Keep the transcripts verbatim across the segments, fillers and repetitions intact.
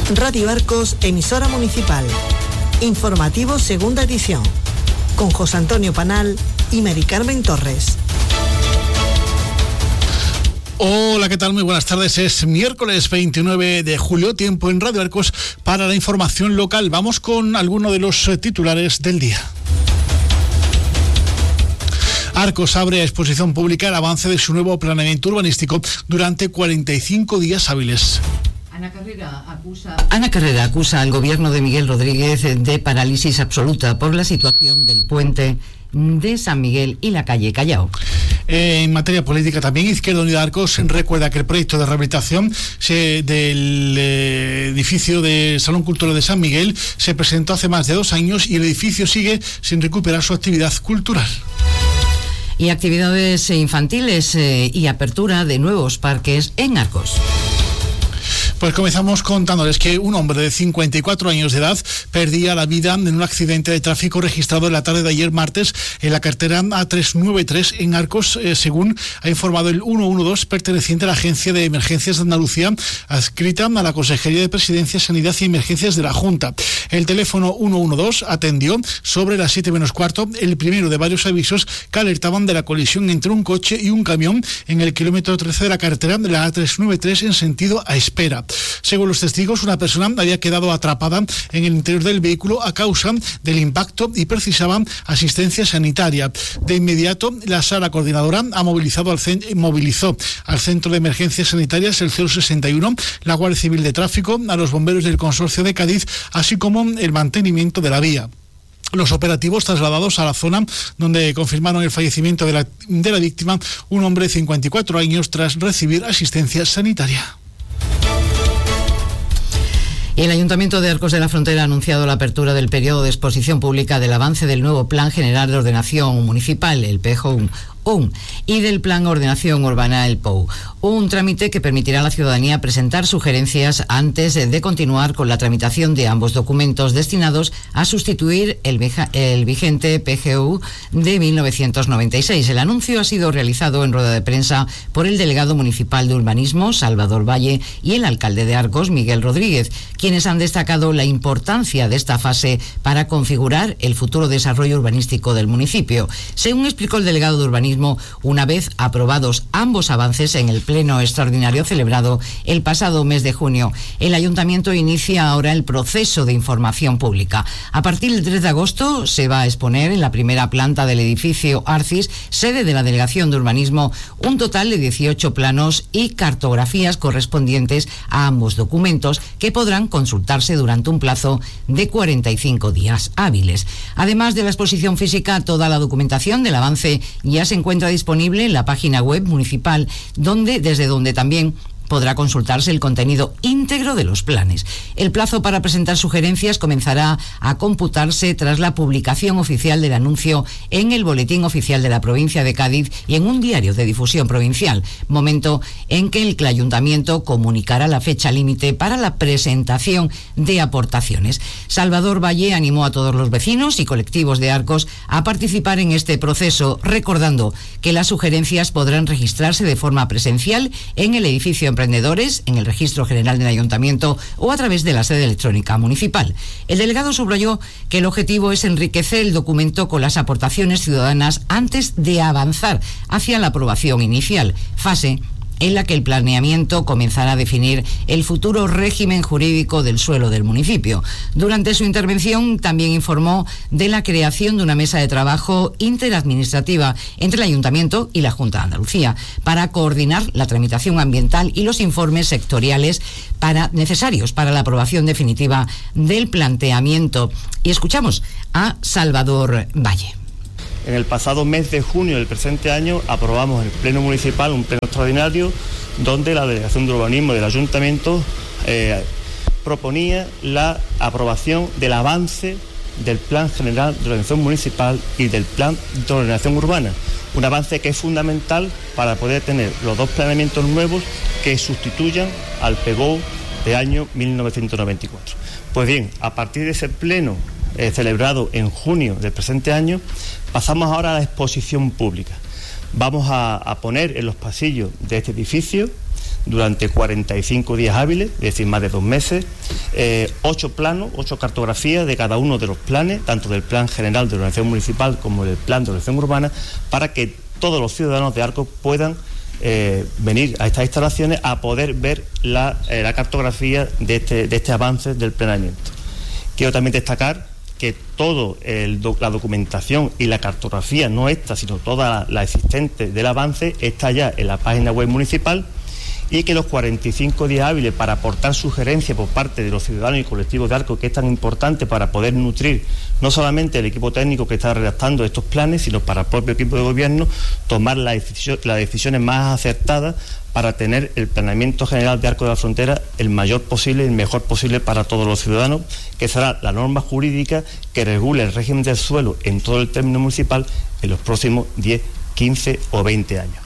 Radio Arcos, emisora municipal. Informativo segunda edición. Con José Antonio Panal y Mari Carmen Torres. Hola, ¿qué tal? Muy buenas tardes. Es miércoles veintinueve de julio, tiempo en Radio Arcos para la información local. Vamos con algunos de los titulares del día. Arcos abre a exposición pública el avance de su nuevo planeamiento urbanístico durante cuarenta y cinco días hábiles. Ana Carrera acusa... Ana Carrera acusa al gobierno de Miguel Rodríguez de parálisis absoluta por la situación del puente de San Miguel y la calle Callao. En materia política también, Izquierda Unida Arcos recuerda que el proyecto de rehabilitación se, del eh, edificio de Salón Cultural de San Miguel se presentó hace más de dos años y el edificio sigue sin recuperar su actividad cultural. Y actividades infantiles eh, y apertura de nuevos parques en Arcos. Pues comenzamos contándoles que un hombre de cincuenta y cuatro años de edad perdía la vida en un accidente de tráfico registrado en la tarde de ayer martes en la carretera A trescientos noventa y tres en Arcos, eh, según ha informado el ciento doce perteneciente a la Agencia de Emergencias de Andalucía, adscrita a la Consejería de Presidencia, Sanidad y Emergencias de la Junta. El teléfono ciento doce atendió sobre las siete menos cuarto el primero de varios avisos que alertaban de la colisión entre un coche y un camión en el kilómetro trece de la carretera de la A trescientos noventa y tres en sentido a espera. Según los testigos, una persona había quedado atrapada en el interior del vehículo a causa del impacto y precisaba asistencia sanitaria. De inmediato, la sala coordinadora ha movilizado al cen- movilizó al Centro de Emergencias Sanitarias, el cero sesenta y uno, la Guardia Civil de Tráfico, a los bomberos del Consorcio de Cádiz, así como el mantenimiento de la vía. Los operativos trasladados a la zona donde confirmaron el fallecimiento de la, de la víctima, un hombre de cincuenta y cuatro años, tras recibir asistencia sanitaria. El Ayuntamiento de Arcos de la Frontera ha anunciado la apertura del periodo de exposición pública del avance del nuevo Plan General de Ordenación Municipal, el P G O U, y del Plan Ordenación Urbana, el P O U. Un trámite que permitirá a la ciudadanía presentar sugerencias antes de continuar con la tramitación de ambos documentos destinados a sustituir el, veja, el vigente P G O U de mil novecientos noventa y seis. El anuncio ha sido realizado en rueda de prensa por el delegado municipal de Urbanismo, Salvador Valle, y el alcalde de Arcos, Miguel Rodríguez, quienes han destacado la importancia de esta fase para configurar el futuro desarrollo urbanístico del municipio. Según explicó el delegado de Urbanismo, una vez aprobados ambos avances en el pleno extraordinario celebrado el pasado mes de junio, el Ayuntamiento inicia ahora el proceso de información pública. A partir del tres de agosto se va a exponer en la primera planta del edificio Arcis, sede de la Delegación de Urbanismo, un total de dieciocho planos y cartografías correspondientes a ambos documentos que podrán consultarse durante un plazo de cuarenta y cinco días hábiles. Además de la exposición física, toda la documentación del avance ya se encuentra disponible en la página web municipal, donde desde donde también podrá consultarse el contenido íntegro de los planes. El plazo para presentar sugerencias comenzará a computarse tras la publicación oficial del anuncio en el Boletín Oficial de la Provincia de Cádiz y en un diario de difusión provincial, momento en que el Ayuntamiento comunicará la fecha límite para la presentación de aportaciones. Salvador Valle animó a todos los vecinos y colectivos de Arcos a participar en este proceso, recordando que las sugerencias podrán registrarse de forma presencial en el edificio Emprendedores, en el Registro General del Ayuntamiento o a través de la sede electrónica municipal. El delegado subrayó que el objetivo es enriquecer el documento con las aportaciones ciudadanas antes de avanzar hacia la aprobación inicial, fase en la que el planeamiento comenzará a definir el futuro régimen jurídico del suelo del municipio. Durante su intervención también informó de la creación de una mesa de trabajo interadministrativa entre el Ayuntamiento y la Junta de Andalucía para coordinar la tramitación ambiental y los informes sectoriales para, necesarios para la aprobación definitiva del planteamiento. Y escuchamos a Salvador Valle. En el pasado mes de junio del presente año aprobamos en el Pleno Municipal un pleno extraordinario donde la Delegación de Urbanismo del Ayuntamiento eh, proponía la aprobación del avance del Plan General de Ordenación Municipal y del Plan de Ordenación Urbana. Un avance que es fundamental para poder tener los dos planeamientos nuevos que sustituyan al P G O U de año mil novecientos noventa y cuatro. Pues bien, a partir de ese pleno eh, celebrado en junio del presente año, pasamos ahora a la exposición pública. Vamos a, a poner en los pasillos de este edificio durante cuarenta y cinco días hábiles, es decir, más de dos meses, eh, ocho planos, ocho cartografías de cada uno de los planes, tanto del Plan General de Ordenación Municipal como del Plan de Ordenación Urbana, para que todos los ciudadanos de Arcos puedan eh, venir a estas instalaciones a poder ver la, eh, la cartografía de este, de este avance del planeamiento. Quiero también destacar que toda la documentación y la cartografía, no esta, sino toda la, la existente del avance, está ya en la página web municipal, y que los cuarenta y cinco días hábiles para aportar sugerencias por parte de los ciudadanos y colectivos de Arcos, que es tan importante para poder nutrir no solamente el equipo técnico que está redactando estos planes, sino para el propio equipo de gobierno, tomar la decisión, las decisiones más acertadas para tener el planeamiento general de Arcos de la Frontera el mayor posible y el mejor posible para todos los ciudadanos, que será la norma jurídica que regule el régimen del suelo en todo el término municipal en los próximos diez, quince o veinte años.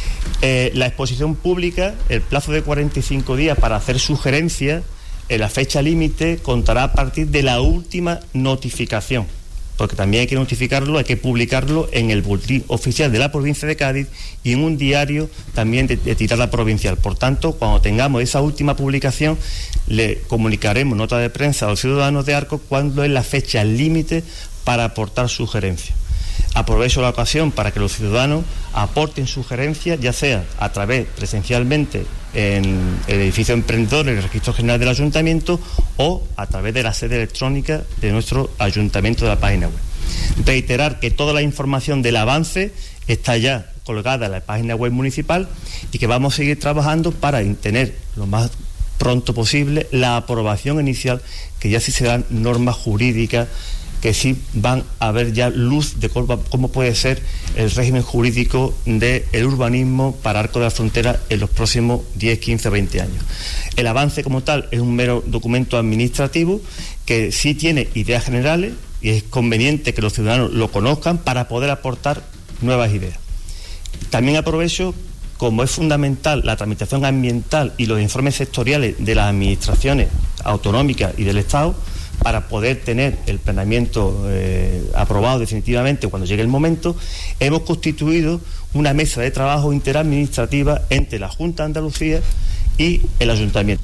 Eh, la exposición pública, el plazo de cuarenta y cinco días para hacer sugerencias, eh, la fecha límite contará a partir de la última notificación, porque también hay que notificarlo, hay que publicarlo en el boletín oficial de la provincia de Cádiz y en un diario también de, de tirada provincial. Por tanto, cuando tengamos esa última publicación, le comunicaremos nota de prensa a los ciudadanos de Arcos cuándo es la fecha límite para aportar sugerencias. Aprovecho la ocasión para que los ciudadanos aporten sugerencias, ya sea a través presencialmente en el edificio emprendedor, en el Registro General del Ayuntamiento, o a través de la sede electrónica de nuestro Ayuntamiento de la página web. Reiterar que toda la información del avance está ya colgada en la página web municipal y que vamos a seguir trabajando para tener lo más pronto posible la aprobación inicial, que ya sí se dan normas jurídicas que sí van a ver ya luz de cómo puede ser el régimen jurídico del urbanismo para Arcos de la Frontera en los próximos diez, quince, veinte años. El avance como tal es un mero documento administrativo que sí tiene ideas generales y es conveniente que los ciudadanos lo conozcan para poder aportar nuevas ideas. También aprovecho, como es fundamental la tramitación ambiental y los informes sectoriales de las administraciones autonómicas y del Estado, para poder tener el planeamiento eh, aprobado definitivamente cuando llegue el momento, hemos constituido una mesa de trabajo interadministrativa entre la Junta de Andalucía y el Ayuntamiento.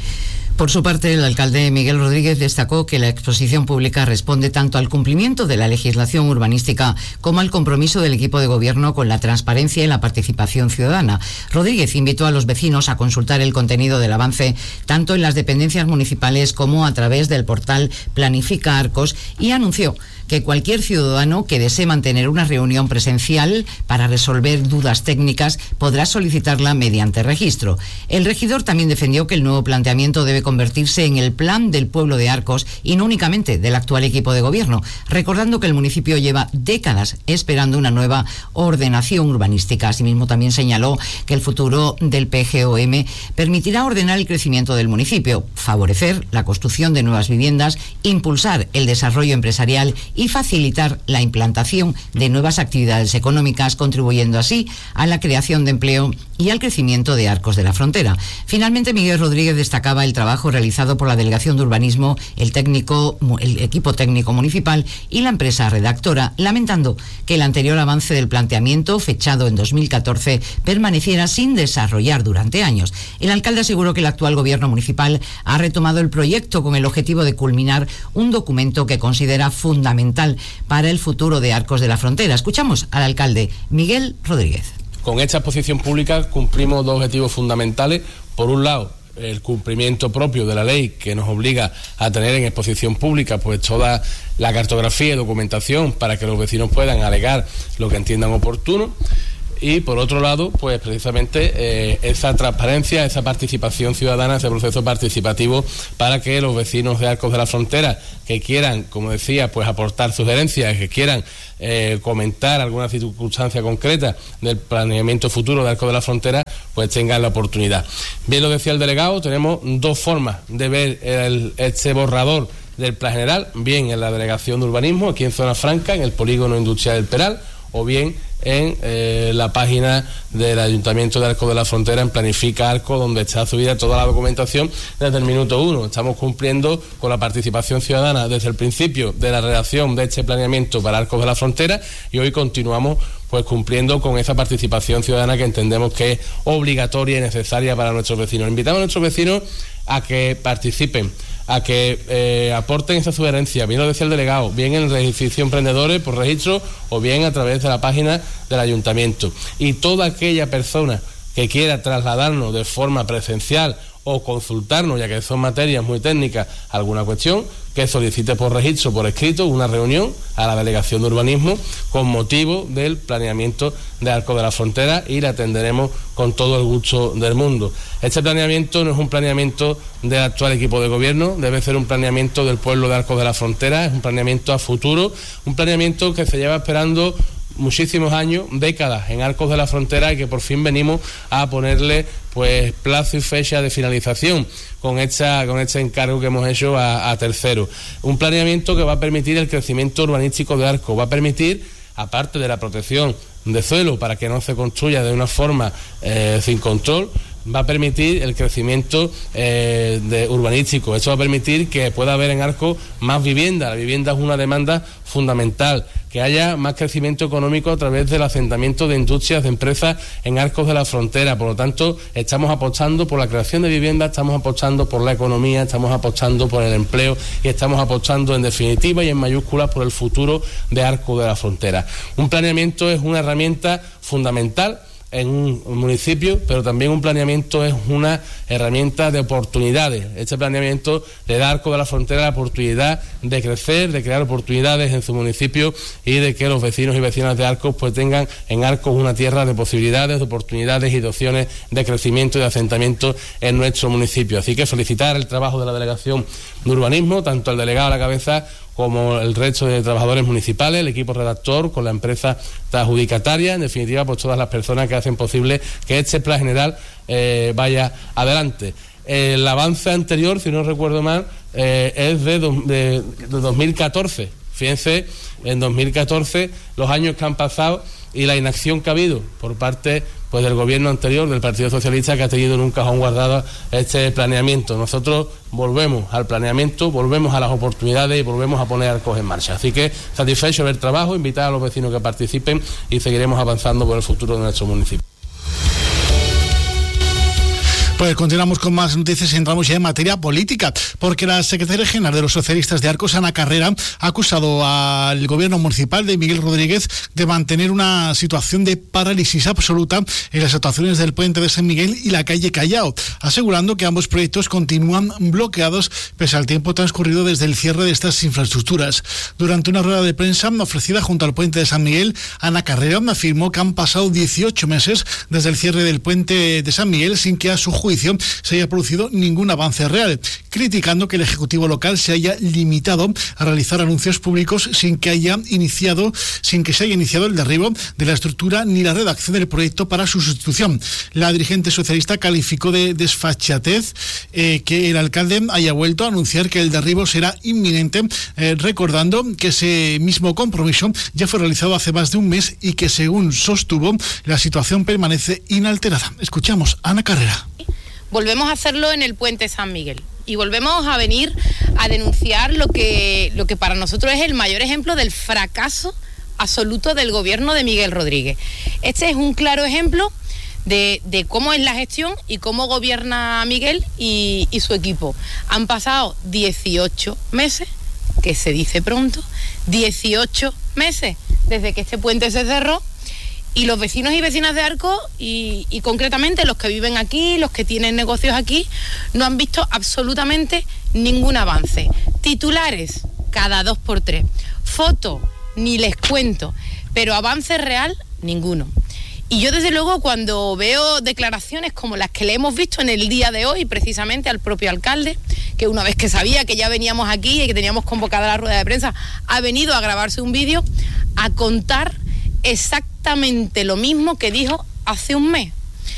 Por su parte, el alcalde Miguel Rodríguez destacó que la exposición pública responde tanto al cumplimiento de la legislación urbanística como al compromiso del equipo de gobierno con la transparencia y la participación ciudadana. Rodríguez invitó a los vecinos a consultar el contenido del avance tanto en las dependencias municipales como a través del portal Planifica Arcos y anunció que cualquier ciudadano que desee mantener una reunión presencial para resolver dudas técnicas podrá solicitarla mediante registro. El regidor también defendió que el nuevo planteamiento debe convertirse en el plan del pueblo de Arcos y no únicamente del actual equipo de gobierno, recordando que el municipio lleva décadas esperando una nueva ordenación urbanística. Asimismo, también señaló que el futuro del P G O M permitirá ordenar el crecimiento del municipio, favorecer la construcción de nuevas viviendas, impulsar el desarrollo empresarial y facilitar la implantación de nuevas actividades económicas, contribuyendo así a la creación de empleo y al crecimiento de Arcos de la Frontera. Finalmente, Miguel Rodríguez destacaba el trabajo realizado por la Delegación de Urbanismo, el técnico, el equipo técnico municipal y la empresa redactora, lamentando que el anterior avance del planteamiento, fechado en dos mil catorce, permaneciera sin desarrollar durante años. El alcalde aseguró que el actual gobierno municipal ha retomado el proyecto con el objetivo de culminar un documento que considera fundamental para el futuro de Arcos de la Frontera. Escuchamos al alcalde Miguel Rodríguez. Con esta exposición pública cumplimos dos objetivos fundamentales. Por un lado, el cumplimiento propio de la ley que nos obliga a tener en exposición pública pues toda la cartografía y documentación para que los vecinos puedan alegar lo que entiendan oportuno. Y por otro lado, pues precisamente eh, esa transparencia, esa participación ciudadana, ese proceso participativo para que los vecinos de Arcos de la Frontera que quieran, como decía, pues aportar sugerencias, que quieran eh, comentar alguna circunstancia concreta del planeamiento futuro de Arcos de la Frontera, pues tengan la oportunidad. Bien lo decía el delegado, tenemos dos formas de ver el, este borrador del Plan General, bien en la Delegación de Urbanismo, aquí en Zona Franca, en el Polígono Industrial del Peral, o bien en eh, la página del Ayuntamiento de Arcos de la Frontera, en Planifica Arcos, donde está subida toda la documentación desde el minuto uno. Estamos cumpliendo con la participación ciudadana desde el principio de la redacción de este planeamiento para Arcos de la Frontera y hoy continuamos pues cumpliendo con esa participación ciudadana que entendemos que es obligatoria y necesaria para nuestros vecinos. Invitamos a nuestros vecinos a que participen, a que eh, aporten esa sugerencia, bien lo decía el delegado, bien en el edificio Emprendedores por registro o bien a través de la página del ayuntamiento. Y toda aquella persona que quiera trasladarnos de forma presencial o consultarnos, ya que son materias muy técnicas, alguna cuestión, que solicite por registro, por escrito, una reunión a la Delegación de Urbanismo con motivo del planeamiento de Arcos de la Frontera y la atenderemos con todo el gusto del mundo. Este planeamiento no es un planeamiento del actual equipo de gobierno, debe ser un planeamiento del pueblo de Arcos de la Frontera, es un planeamiento a futuro, un planeamiento que se lleva esperando muchísimos años, décadas en Arcos de la Frontera y que por fin venimos a ponerle pues plazo y fecha de finalización con esta, con este encargo que hemos hecho a, a terceros. Un planeamiento que va a permitir el crecimiento urbanístico de Arcos, va a permitir, aparte de la protección de suelo para que no se construya de una forma eh, sin control, va a permitir el crecimiento eh, de urbanístico. Esto va a permitir que pueda haber en Arcos más vivienda. La vivienda es una demanda fundamental, que haya más crecimiento económico a través del asentamiento de industrias, de empresas en Arcos de la Frontera. Por lo tanto, estamos apostando por la creación de vivienda, estamos apostando por la economía, estamos apostando por el empleo y estamos apostando en definitiva y en mayúsculas por el futuro de Arcos de la Frontera. Un planeamiento es una herramienta fundamental en un municipio, pero también un planeamiento es una herramienta de oportunidades. Este planeamiento le da a Arcos de la Frontera la oportunidad de crecer, de crear oportunidades en su municipio y de que los vecinos y vecinas de Arcos pues tengan en Arcos una tierra de posibilidades, de oportunidades y de opciones de crecimiento y de asentamiento en nuestro municipio. Así que felicitar el trabajo de la Delegación de Urbanismo, tanto el delegado a la cabeza como el resto de trabajadores municipales, el equipo redactor, con la empresa adjudicataria, en definitiva, pues todas las personas que hacen posible que este plan general eh, vaya adelante. El avance anterior, si no recuerdo mal, eh, es de, do, de, de dos mil catorce. Fíjense, en dos mil catorce, los años que han pasado y la inacción que ha habido por parte pues del gobierno anterior, del Partido Socialista, que ha tenido en un cajón guardado este planeamiento. Nosotros volvemos al planeamiento, volvemos a las oportunidades y volvemos a poner Arcos en marcha. Así que satisfecho del trabajo, invitar a los vecinos que participen y seguiremos avanzando por el futuro de nuestro municipio. Pues continuamos con más noticias y entramos ya en materia política, porque la secretaria general de los socialistas de Arcos, Ana Carrera, ha acusado al gobierno municipal de Miguel Rodríguez de mantener una situación de parálisis absoluta en las actuaciones del puente de San Miguel y la calle Callao, asegurando que ambos proyectos continúan bloqueados pese al tiempo transcurrido desde el cierre de estas infraestructuras. Durante una rueda de prensa ofrecida junto al puente de San Miguel, Ana Carrera afirmó que han pasado dieciocho meses desde el cierre del puente de San Miguel sin que a su juicio se haya producido ningún avance real, criticando que el Ejecutivo local se haya limitado a realizar anuncios públicos sin que haya iniciado, sin que se haya iniciado el derribo de la estructura ni la redacción del proyecto para su sustitución. La dirigente socialista calificó de desfachatez eh, que el alcalde haya vuelto a anunciar que el derribo será inminente, eh, recordando que ese mismo compromiso ya fue realizado hace más de un mes y que, según sostuvo, la situación permanece inalterada. Escuchamos a Ana Carrera. Volvemos a hacerlo en el puente San Miguel y volvemos a venir a denunciar lo que, lo que para nosotros es el mayor ejemplo del fracaso absoluto del gobierno de Miguel Rodríguez. Este es un claro ejemplo de, de cómo es la gestión y cómo gobierna Miguel y, y su equipo. Han pasado dieciocho meses, que se dice pronto, dieciocho meses desde que este puente se cerró. Y los vecinos y vecinas de Arcos, y, y concretamente los que viven aquí, los que tienen negocios aquí, no han visto absolutamente ningún avance. Titulares, cada dos por tres. Foto, ni les cuento. Pero avance real, ninguno. Y yo, desde luego, cuando veo declaraciones como las que le hemos visto en el día de hoy, precisamente al propio alcalde, que una vez que sabía que ya veníamos aquí y que teníamos convocada la rueda de prensa, ha venido a grabarse un vídeo a contar exactamente lo mismo que dijo hace un mes,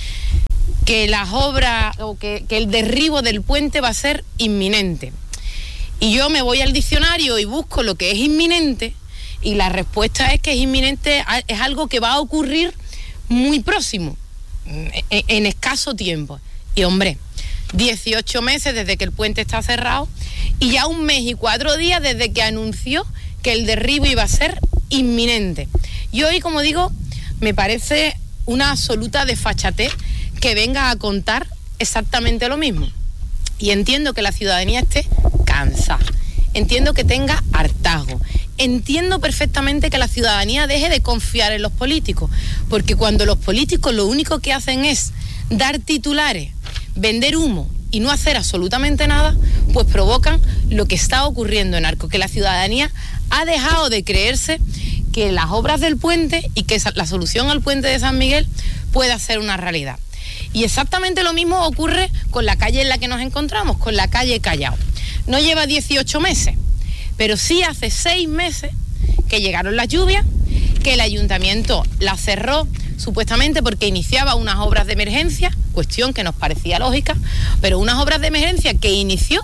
que las obras o que, que el derribo del puente va a ser inminente. Y yo me voy al diccionario y busco lo que es inminente, y la respuesta es que es inminente, es algo que va a ocurrir muy próximo, en, en escaso tiempo. Y hombre, dieciocho meses desde que el puente está cerrado y ya un mes y cuatro días desde que anunció que el derribo iba a ser inminente. Y hoy, como digo, me parece una absoluta desfachatez que venga a contar exactamente lo mismo. Y entiendo que la ciudadanía esté cansada, entiendo que tenga hartazgo, entiendo perfectamente que la ciudadanía deje de confiar en los políticos, porque cuando los políticos lo único que hacen es dar titulares, vender humo y no hacer absolutamente nada, pues provocan lo que está ocurriendo en Arcos, que la ciudadanía ha dejado de creerse que las obras del puente y que la solución al puente de San Miguel pueda ser una realidad. Y exactamente lo mismo ocurre con la calle en la que nos encontramos, con la calle Callao. No lleva dieciocho meses, pero sí hace seis meses que llegaron las lluvias, que el ayuntamiento la cerró supuestamente porque iniciaba unas obras de emergencia, cuestión que nos parecía lógica, pero unas obras de emergencia que inició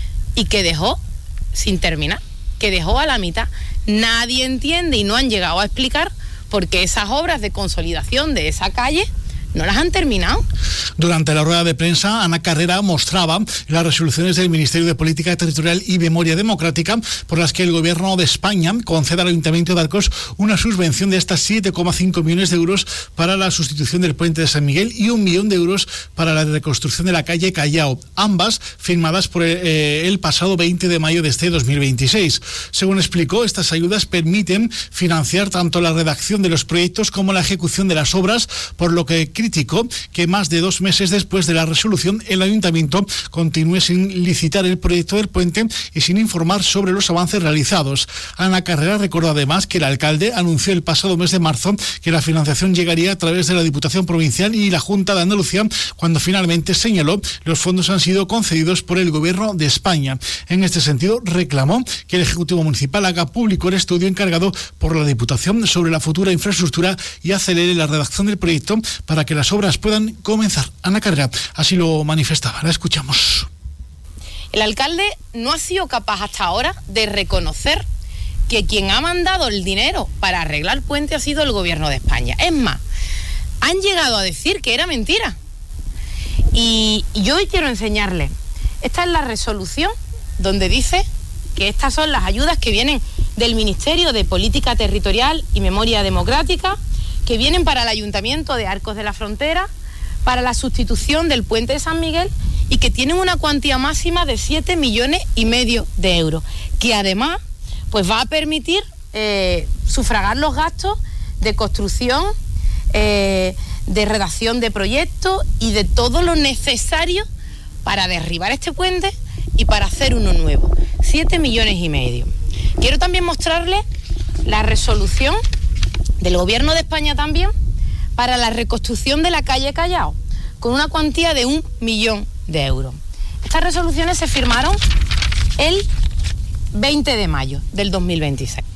y que dejó sin terminar, que dejó a la mitad. Nadie entiende y no han llegado a explicar por qué esas obras de consolidación de esa calle no las han terminado. Durante la rueda de prensa, Ana Carrera mostraba las resoluciones del Ministerio de Política Territorial y Memoria Democrática por las que el Gobierno de España concede al Ayuntamiento de Arcos una subvención de hasta siete coma cinco millones de euros para la sustitución del puente de San Miguel y un millón de euros para la reconstrucción de la calle Callao, ambas firmadas por el, eh, el pasado veinte de mayo de este dos mil veintiséis. Según explicó, estas ayudas permiten financiar tanto la redacción de los proyectos como la ejecución de las obras, por lo que criticó que más de dos meses después de la resolución el Ayuntamiento continúe sin licitar el proyecto del puente y sin informar sobre los avances realizados. Ana Carrera recordó además que el alcalde anunció el pasado mes de marzo que la financiación llegaría a través de la Diputación Provincial y la Junta de Andalucía, cuando finalmente señaló los fondos han sido concedidos por el Gobierno de España. En este sentido, reclamó que el Ejecutivo Municipal haga público el estudio encargado por la Diputación sobre la futura infraestructura y acelere la redacción del proyecto para que las obras puedan comenzar. Ana Carrera así lo manifestaba. La escuchamos. El alcalde no ha sido capaz hasta ahora de reconocer que quien ha mandado el dinero para arreglar el puente ha sido el Gobierno de España. Es más, han llegado a decir que era mentira. Y yo hoy quiero enseñarles. Esta es la resolución donde dice que estas son las ayudas que vienen del Ministerio de Política Territorial y Memoria Democrática, que vienen para el Ayuntamiento de Arcos de la Frontera, para la sustitución del puente de San Miguel, y que tienen una cuantía máxima de siete millones y medio de euros, que además pues va a permitir eh, sufragar los gastos de construcción, eh, de redacción de proyectos y de todo lo necesario para derribar este puente y para hacer uno nuevo. siete millones y medio. Quiero también mostrarles la resolución del Gobierno de España también para la reconstrucción de la calle Callao, con una cuantía de un millón de euros. Estas resoluciones se firmaron el veinte de mayo del dos mil veintiséis.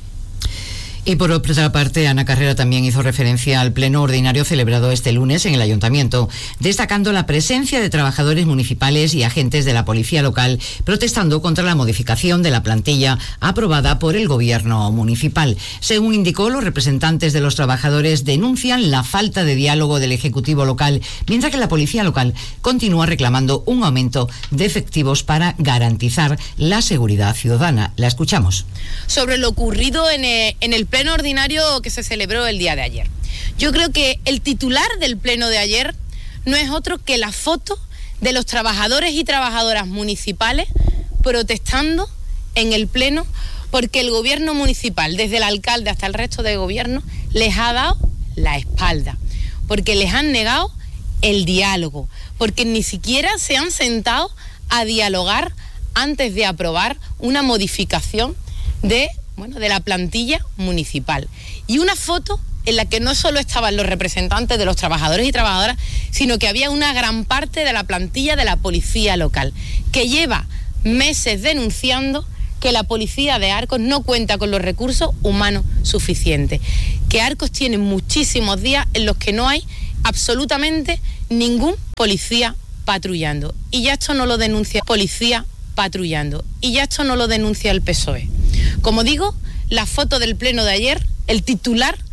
Y por otra parte, Ana Carrera también hizo referencia al pleno ordinario celebrado este lunes en el Ayuntamiento, destacando la presencia de trabajadores municipales y agentes de la policía local protestando contra la modificación de la plantilla aprobada por el Gobierno municipal. Según indicó, los representantes de los trabajadores denuncian la falta de diálogo del Ejecutivo local, mientras que la policía local continúa reclamando un aumento de efectivos para garantizar la seguridad ciudadana. La escuchamos. Sobre lo ocurrido en el, en el pleno ordinario que se celebró el día de ayer. Yo creo que el titular del pleno de ayer no es otro que la foto de los trabajadores y trabajadoras municipales protestando en el pleno porque el gobierno municipal, desde el alcalde hasta el resto del gobierno, les ha dado la espalda, porque les han negado el diálogo, porque ni siquiera se han sentado a dialogar antes de aprobar una modificación de Bueno, de la plantilla municipal. Y una foto en la que no solo estaban los representantes de los trabajadores y trabajadoras, sino que había una gran parte de la plantilla de la policía local, que lleva meses denunciando que la policía de Arcos no cuenta con los recursos humanos suficientes, que Arcos tiene muchísimos días en los que no hay absolutamente ningún policía patrullando. Y ya esto no lo denuncia policía patrullando. Y ya esto no lo denuncia el P S O E. Como digo, la foto del pleno de ayer, el titular